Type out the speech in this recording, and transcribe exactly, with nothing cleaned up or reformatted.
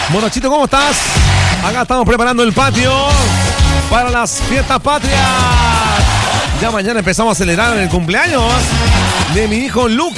Monochito, ¿cómo estás? Acá estamos preparando el patio para las fiestas patrias. Ya mañana empezamos a acelerar en el cumpleaños de mi hijo Lucas.